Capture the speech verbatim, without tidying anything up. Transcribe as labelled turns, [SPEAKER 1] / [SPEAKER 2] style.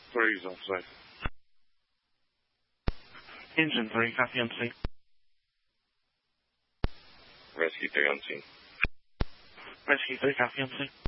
[SPEAKER 1] Three's offside.
[SPEAKER 2] Engine three, copy on scene.
[SPEAKER 1] Rescue three on scene.
[SPEAKER 2] Rescue three, copy on scene.